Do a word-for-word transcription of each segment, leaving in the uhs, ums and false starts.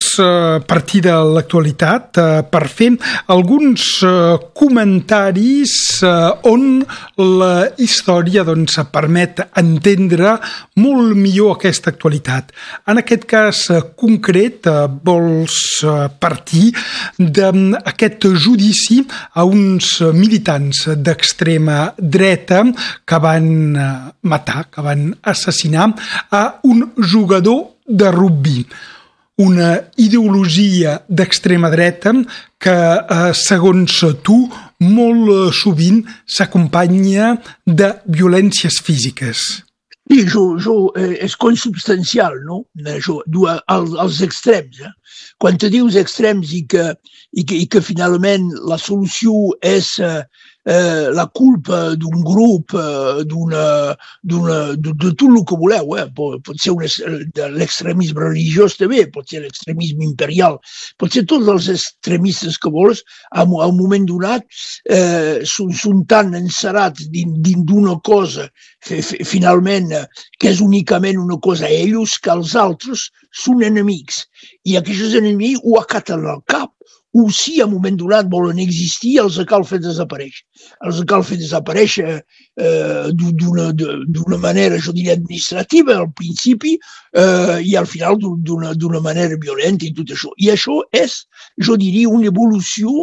a partir de l'actualitat per fer alguns comentaris on la història doncs, permet entendre molt millor aquesta actualitat. En aquest cas concret vols partir d'aquest judici a uns militants d'extrema dreta que van matar, que van assassinar a un jugador de rugbi, una ideologia d'extrema dreta que, segons tu, molt sovint s'acompanya de violències físiques. Sí, jo, jo, eh, és consubstancial, no? Jo, als, als extrems. Eh? Quan te dius extrems i que, i que, i que finalment la solució és eh, Eh, la culpa d'un grup, eh, d'una, d'una, de, de tot el que voleu, eh? pot, pot ser un, de l'extremisme religiós també, pot ser l'extremisme imperial, pot ser tots els extremistes que vols, a, a un moment donat eh, són, són tan encerats dins, dins d'una cosa, f, f, finalment, que és únicament una cosa a ells, que els altres són enemics. I aquests enemics ho acaten al cap, o si a un moment donat volen existir, els cal fer desaparèixer. Els cal fer desaparèixer eh, d'una, d'una manera, jo diria, administrativa al principi eh, i al final d'una, d'una manera violenta i tot això. I això és, jo diria, una evolució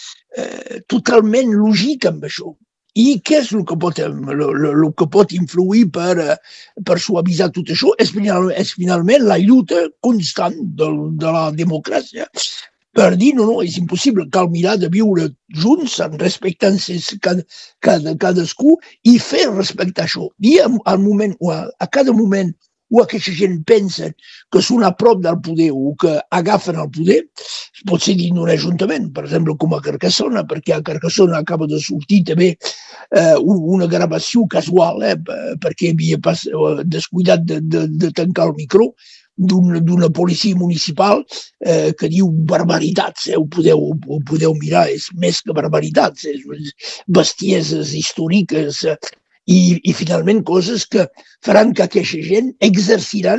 eh, totalment lògica amb això. I què és el que pot, el, el que pot influir per, per suavitzar tot això? És, és finalment la lluita constant de, de la democràcia per dir, no, no, és impossible, cal mirar de viure junts, respectant-se cada, cada, cadascú i fer respectar això. I al moment, a, a cada moment o aquesta gent pensa que són a prop del poder o que agafen el poder, pot ser dins d'un ajuntament, per exemple, com a Carcassona, perquè a Carcassona acaba de sortir també eh, una gravació casual, eh, perquè havia pas, descuidat de, de, de tancar el micro, d'una policia municipal eh, que diu barbaritats, eh, ho, podeu, ho podeu mirar, és més que barbaritats, és bestieses històriques eh, i, i finalment coses que faran que aquesta gent exerciran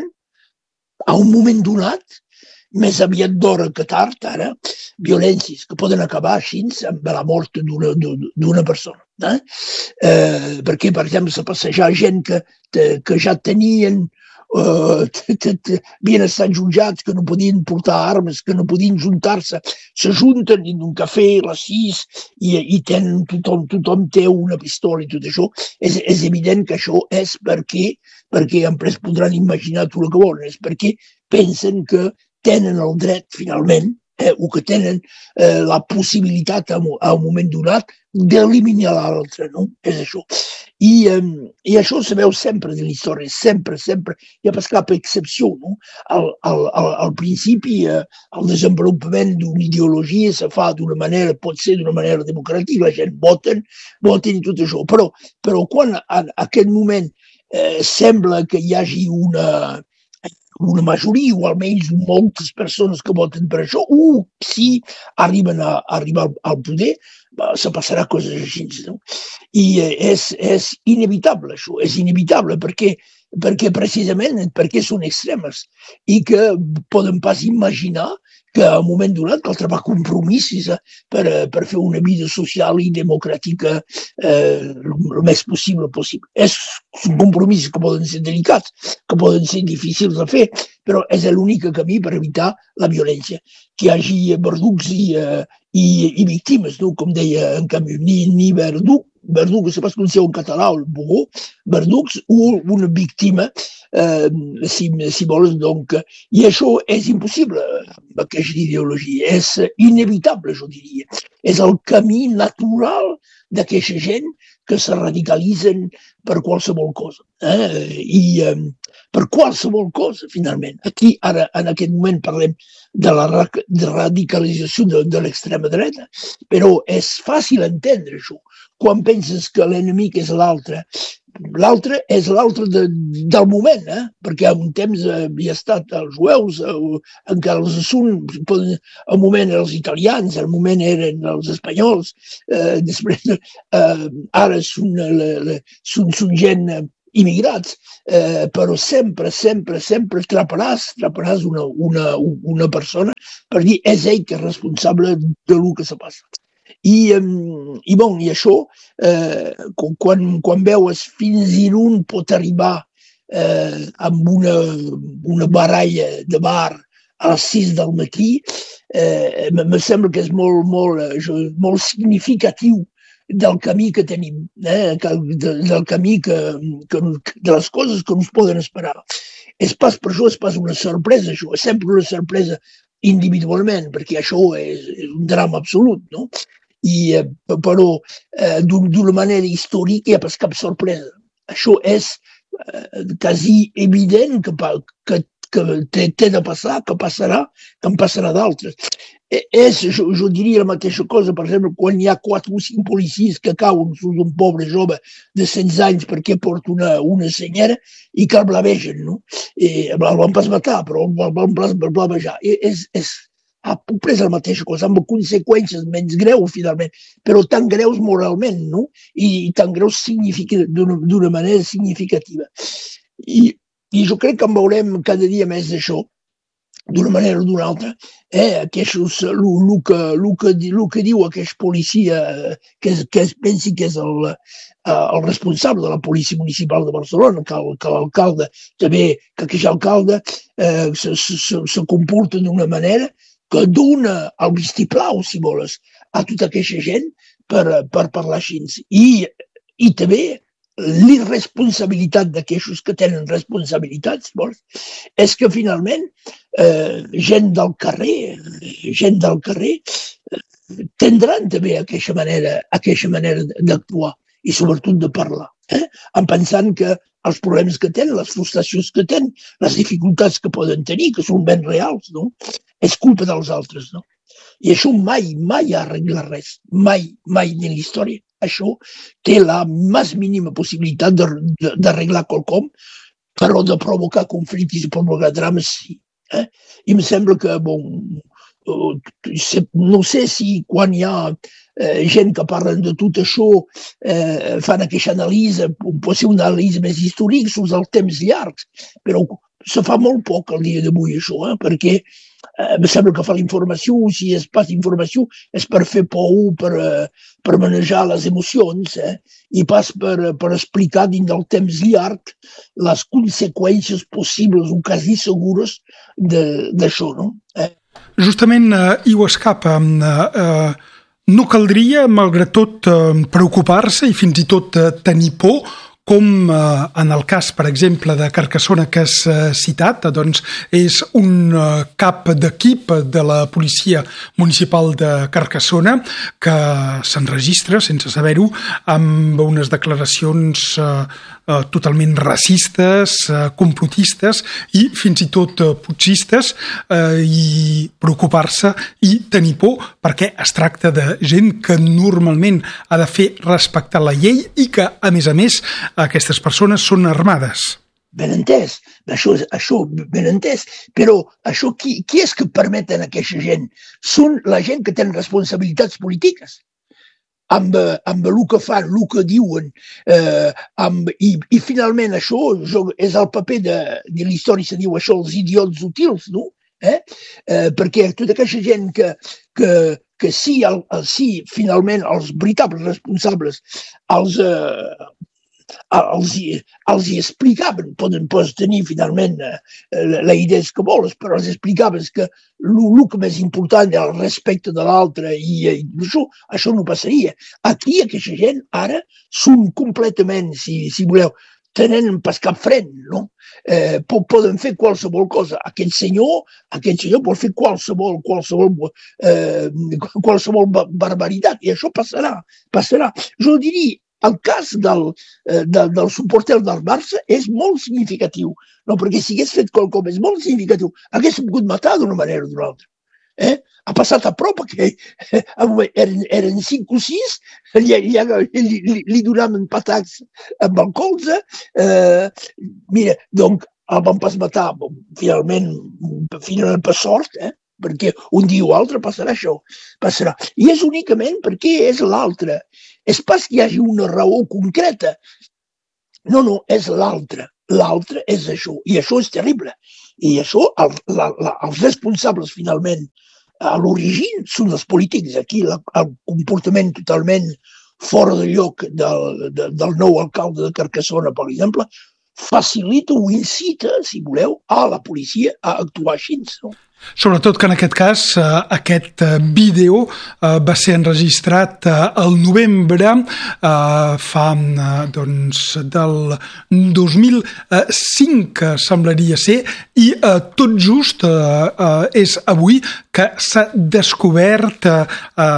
a un moment donat, més aviat d'hora que tard, ara, violències que poden acabar així amb la mort d'una, d'una persona. Eh? Eh, perquè, per exemple, se passejar gent que, que ja tenien Uh, havien estat jutjats, que no podien portar armes, que no podien juntar-se, se junten en un cafè a les sis i, i tenen, tothom, tothom té una pistola i tot això. És, és evident que això és perquè, perquè després podran imaginar tot el que volen, és perquè pensen que tenen el dret, finalment, eh, o que tenen eh, la possibilitat a, a un moment donat d'eliminar l'altre, no? És això. I, um, I això se veu sempre de la història, sempre, sempre. Hi ha pas cap excepció, no? Al, al, al, al principi, eh, el desenvolupament d'una ideologia se fa d'una manera, pot ser d'una manera democràtica, la gent voten, voten i tot això. Però, però quan en aquest moment eh, sembla que hi hagi una, una majoria, o almenys moltes persones que voten per això, o si arriben a, a arribar al poder, se passarà coses així, no? I és, és inevitable això, és inevitable perquè, perquè precisament perquè són extremes i que poden pas imaginar que a un moment donat cal trobar compromisos per, per fer una vida social i democràtica eh, el més possible possible. És un compromís que poden ser delicats, que poden ser difícils de fer, però és l'únic camí per evitar la violència. Que hi hagi verducs i, i, i víctimes, no? Com deia en canvi, ni, ni verduc, verduc, no sé pas com si en català, el bogó, verducs o una víctima, eh, si, si vols, donc, i això és impossible amb aquesta ideologia, és inevitable, jo diria. És el camí natural d'aquesta gent que se radicalitzen per qualsevol cosa. Eh? I eh, per qualsevol cosa, finalment. Aquí, ara, en aquest moment, parlem de la radicalització de, de l'extrema dreta, però és fàcil entendre això. Quan penses que l'enemic és l'altre, l'altre és l'altre de, del moment, eh? Perquè en un temps havia estat els jueus, eh, encara els són, al moment eren els italians, al moment eren els espanyols, eh, després eh, ara són, són, són gent immigrats, eh, però sempre, sempre, sempre traparàs, traparàs una, una, una persona per dir és ell que és responsable de lo que se passa. I, i, bon, i això, eh, quan, quan veus fins i on pot arribar eh, amb una, una baralla de bar a les sis del matí, eh, me sembla que és molt, molt, molt significatiu del camí que tenim, eh? del camí que, que, de les coses que ens poden esperar. És pas per això, és pas una sorpresa, això. És sempre una sorpresa individualment, perquè això és, és un drama absolut, no? I, eh, però eh, d'una manera històrica hi ha pas cap sorpresa. Això és eh, quasi evident que, que, que té de passar, que passarà, que en passarà d'altres. És, jo, jo diria la mateixa cosa, per exemple, quan hi ha quatre o cinc policies que cauen sus un pobre jove de setze anys perquè porta una, una senyera i que el blavegen, no? I el van pas matar, però el van blavejar. És, és a poc pres la mateixa cosa, amb conseqüències menys greus, finalment, però tan greus moralment, no? I, i tan greus d'una manera significativa. I, I jo crec que en veurem cada dia més d'això, d'una manera o d'una altra, eh, aquests, el, el, que, el, que, el que diu aquest policia, que, es, que es pensi que és el, el responsable de la policia municipal de Barcelona, que, que l'alcalde, també que aquest alcalde eh, se, se, se comporta d'una manera que dona el vistiplau, si vols, a tota aquesta gent per, per parlar així. I, i també l'irresponsabilitat d'aquests que tenen responsabilitats, si vols, és que finalment eh, gent del carrer, gent del carrer eh, tindran també aquesta manera, aquesta manera d'actuar i sobretot de parlar, eh? En pensant que els problemes que tenen, les frustracions que tenen, les dificultats que poden tenir, que són ben reals, no? És culpa dels altres, no? I això mai, mai ha arreglat res, mai, mai en la història. Això té la més mínima possibilitat d'arreglar quelcom, però de provocar conflictes i provocar drames, sí. Eh? I em sembla que, bon, no sé si quan hi ha eh, gent que parlen de tot això eh, fan aquesta anàlisi, pot ser una anàlisi més històrica sobre els temps llargs, però se fa molt poc el dia d'avui això, eh? Perquè eh, em sembla que fa la informació, si és pas informació, és per fer por, per, per manejar les emocions, eh? I pas per, per explicar dins del temps llarg les conseqüències possibles o quasi segures d'això, no? Eh? Justament eh, i ho escapa. Eh, eh, no caldria, malgrat tot, eh, preocupar-se i fins i tot eh, tenir por, com eh, en el cas, per exemple, de Carcassona que has eh, citat, doncs és un eh, cap d'equip de la policia municipal de Carcassona que s'enregistra, sense saber-ho, amb unes declaracions eh, eh, totalment racistes, eh, complotistes i fins i tot eh, putxistes, eh, i preocupar-se i tenir por perquè es tracta de gent que normalment ha de fer respectar la llei i que, a més a més, aquestes persones són armades. Ben entès, això, això ben entès, però això qui, qui és que permeten a aquesta gent? Són la gent que tenen responsabilitats polítiques, amb, amb el que fan, el que diuen, eh, amb, i, i finalment això és el paper de, de la història, se diu això, els idiots útils, no? Eh? Eh, perquè tota aquesta gent que, que, que sí, el, el, sí, finalment els veritables responsables els... Eh, els, els hi explicaven, poden pots tenir finalment eh, la idea que vols, però els explicaven que el que més important és el respecte de l'altre i, i això, això no passaria. Aquí aquesta gent ara són completament, si, si voleu, tenen pas cap fren, no? Eh, poden fer qualsevol cosa. Aquest senyor, aquest senyor pot fer qualsevol, qualsevol, eh, qualsevol barbaritat i això passarà, passarà. Jo diria, el cas del, del, del suporter del Barça és molt significatiu, no? Perquè si hagués fet quelcom és molt significatiu, hagués pogut matar d'una manera o d'una altra. Eh? Ha passat a prop que eh, eren, eren cinc o sis, li, li, li, li donaven patats amb el colze, eh, mira, doncs el van pas matar, bon, finalment, finalment per sort, eh? Perquè un dia o altre passarà això, passarà. I és únicament perquè és l'altre. És pas que hi hagi una raó concreta, No, no, és l'altre. L'altre és això. I això és terrible. I això, el, la, la, els responsables, finalment, a l'origen, són els polítics. Aquí la, el comportament totalment fora de lloc del, de, del nou alcalde de Carcassona, per exemple, facilita o incita, si voleu, a la policia a actuar així. No? Sobretot que en aquest cas eh, aquest eh, vídeo eh, va ser enregistrat eh, el novembre eh, fa eh, doncs del dos mil cinc semblaria ser i eh, tot just eh, eh, és avui que s'ha descobert eh,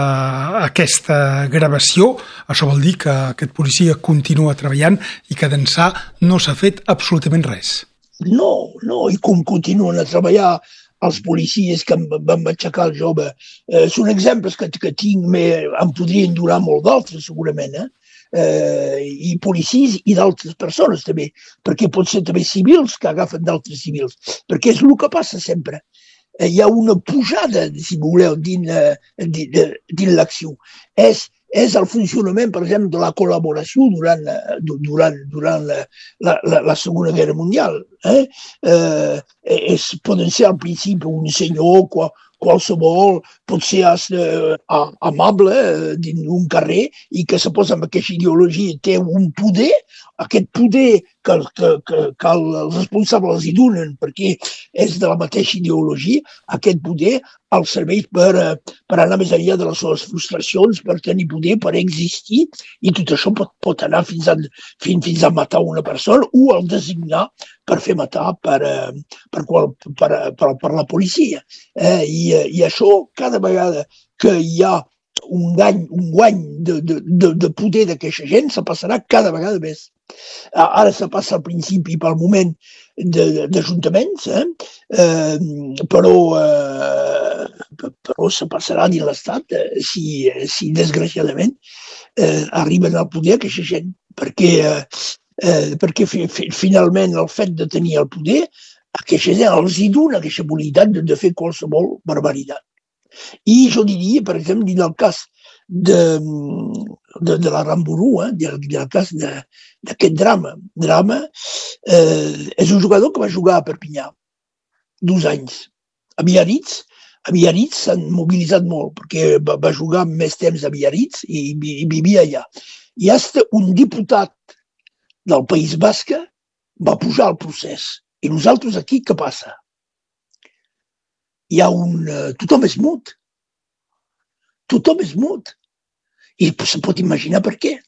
aquesta gravació. Això vol dir que aquest policia continua treballant i que d'ençà no s'ha fet absolutament res. No, no, i com continuen a treballar els policies que van aixecar el jove. Eh, són exemples que, que tinc, me, em podrien durar molt d'altres, segurament, eh? Eh, i policies i d'altres persones també, perquè pot ser també civils que agafen d'altres civils, perquè és el que passa sempre. Eh, hi ha una pujada, si voleu, dins, dins, dins l'acció. És és el funcionament, per exemple, de la col·laboració durant, durant, durant la, la, la Segona Guerra Mundial. Eh? Eh, és, poden ser al principi un senyor, qual, qualsevol, pot ser eh, amable eh, dins un carrer i que se posa amb aquesta ideologia, té un poder, aquest poder que, que, que, que els responsables hi donen perquè és de la mateixa ideologia, aquest poder els serveix per, per anar més enllà de les seves frustracions, per tenir poder, per existir, i tot això pot, pot anar fins a, fins, fins a matar una persona o el designar per fer matar per, per, qual, per, per, per la policia. Eh? I, I això, cada vegada que hi ha un guany, un guany de, de, de, de poder d'aquesta gent, se passarà cada vegada més. Ara se passa al principi pel moment d'ajuntaments, eh? eh, però, eh, però se passarà dins l'Estat eh, si, si desgraciadament eh, arriben al poder aquesta gent, perquè, eh, perquè fi, fi, finalment el fet de tenir el poder aquesta gent els hi dona aquesta voluntat de, de fer qualsevol barbaritat. I jo diria, per exemple, en el cas de, de, de la Ramburú, eh, en el cas d'aquest drama, drama eh, és un jugador que va jugar a Perpinyà dos anys. A Biarritz, a Biarritz s'han mobilitzat molt, perquè va, va jugar més temps a Biarritz i, i vivia allà. I hasta un diputat del País Basc va pujar al procés. I nosaltres aquí, què passa? Hi ha un... Tothom és mut. Tothom és mut. I se pot imaginar per què.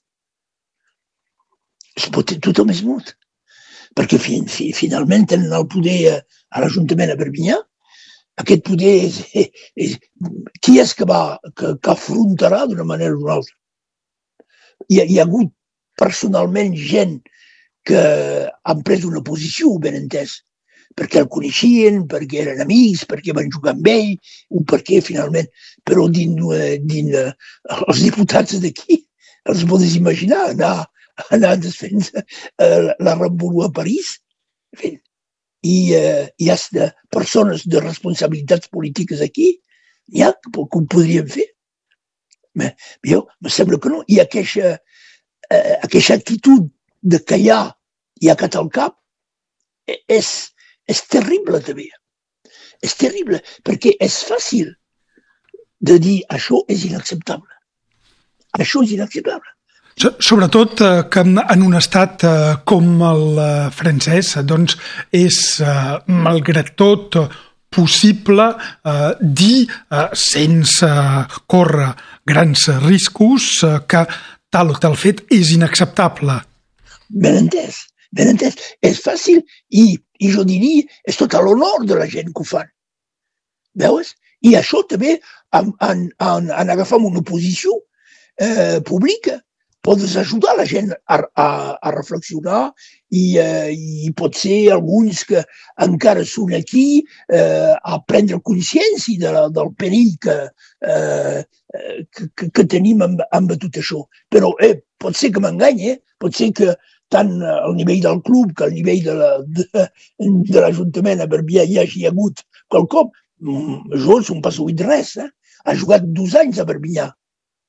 Pot, tothom és mut. Perquè fi, fi, finalment tenen el poder a l'Ajuntament a Perpinyà. Aquest poder és... és qui és que va, que, que afrontarà d'una manera o d'una altra? Hi ha, hi ha hagut personalment gent que han pres una posició, ben entès, perquè el coneixien, perquè eren amics, perquè van jugar amb ell, o perquè finalment, però dins, dins els diputats d'aquí, els podes imaginar, anar, anar a desfendre la Ramburú a París, i eh, hi ha de persones de responsabilitats polítiques aquí, n'hi ha que, que ho podrien fer. Però em sembla que no. I aquesta, eh, aquesta actitud de callar i acatar el cap és És terrible, també. És terrible, perquè és fàcil de dir això és inacceptable. Això és inacceptable. Sobretot que en un estat com el francès doncs és, malgrat tot, possible dir, sense córrer grans riscos, que tal o tal fet és inacceptable. Ben entès. Ben entès. És fàcil i, i jo diria, és tot a l'honor de la gent que ho fan. Veus? I això també, en, en, en, en agafar una posició eh, pública, pots ajudar la gent a, a, a reflexionar i, eh, i pot ser alguns que encara són aquí eh, a prendre consciència de la, del perill que, eh, que, que tenim amb, amb tot això. Però eh, pot ser que m'engany, eh? Pot ser que tant al nivell del club que al nivell de, la, de, de l'Ajuntament a Perpinyà hi hagi hagut quelcom. Jo no pas oït res, eh? Ha jugat dos anys a Perpinyà.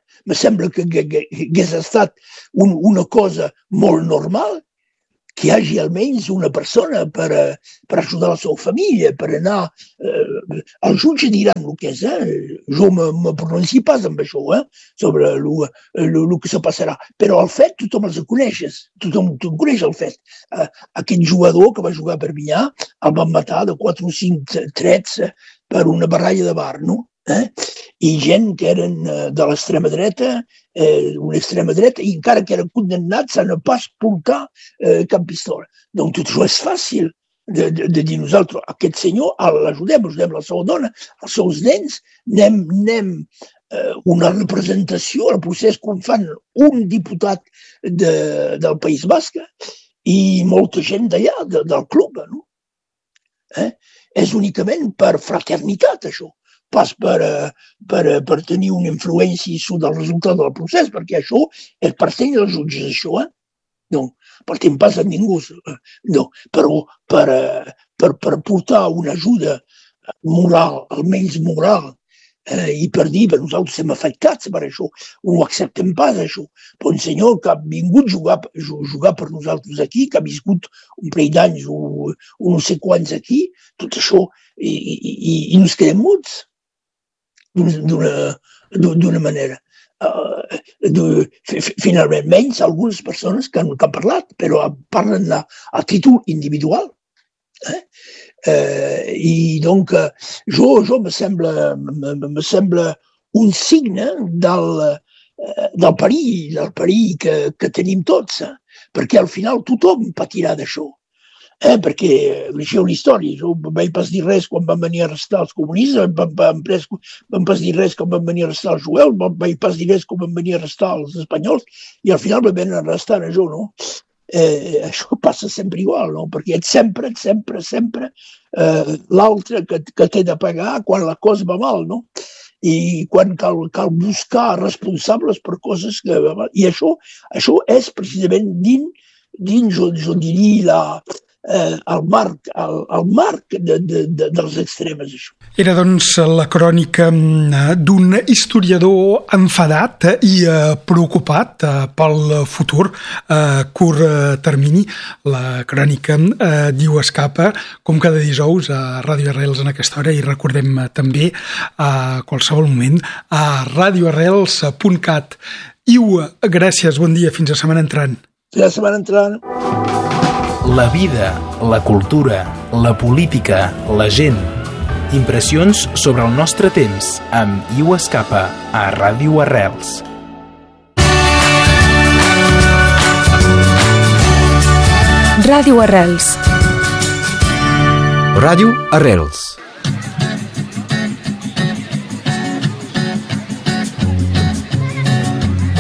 me sembla que, que, que hagués estat un, una cosa molt normal que hi hagi almenys una persona per, per ajudar la seva família, per anar... Eh, els jutges diran el que és, eh? Jo me, me pronuncio pas amb això, eh? Sobre el que se passarà. Però el fet tothom els coneixes, tothom, tothom coneix el fet. Eh, aquest jugador que va jugar per Perpinyà el van matar de quatre o cinc trets per una baralla de bar, no? Eh? I gent que eren de l'extrema dreta, eh, una extrema dreta, i encara que eren condemnats a no pas portar eh, cap pistola. Donc tot això és fàcil de, de, de dir nosaltres, aquest senyor l'ajudem, ajudem la seva dona, els seus nens, anem, anem eh, una representació al procés com fan un diputat de, del País Basc i molta gent d'allà, de, del club, no? Eh? És únicament per fraternitat, això. Pas per, per, per tenir una influència sobre el resultat del procés, perquè això és pertany als jutges, això, eh? No, pertany pas a ningú. No, però per, per, per portar una ajuda moral, almenys moral, eh, i per dir, per nosaltres som afectats per això, no ho acceptem pas, això. Però un senyor que ha vingut a jugar, jugar per nosaltres aquí, que ha viscut un parell d'anys o, o no sé quants aquí, tot això, i, i, i, i nos quedem muts. D'una manera. Uh, de, finalment, menys algunes persones que han, que han parlat, però parlen a, a títol individual. Eh? Uh, I donc, uh, jo, jo me sembla, me, me sembla un signe del, uh, del perill, del perill que, que tenim tots, eh? Perquè al final tothom patirà d'això. Eh, perquè això és una història, jo no vaig pas dir res quan van venir a arrestar els comunistes, van, van, van pas dir res quan van venir a arrestar els jueus, van vaig pas dir res quan van venir a arrestar els espanyols, i al final van venir a arrestar a jo, no? Eh, això passa sempre igual, no? Perquè ets sempre, sempre, sempre eh, l'altre que, que té de pagar quan la cosa va mal, no? I quan cal, cal buscar responsables per coses que... I això, això és precisament dins, dins jo, jo diria, la... Eh, el marc, el, el marc de, de, de, dels extremes. Això. Era doncs la crònica d'un historiador enfadat i eh, preocupat eh, pel futur a eh, curt eh, termini. La crònica eh, d'Iu Escapa, com cada dijous a Ràdio Arrels en aquesta hora, i recordem eh, també a qualsevol moment a radio arrels punt cat. Iu, gràcies, bon dia, fins a setmana entrant. Fins a setmana entrant. La vida, la cultura, la política, la gent. Impressions sobre el nostre temps amb Iu Escapa a Ràdio Arrels. Ràdio Arrels. Ràdio Arrels.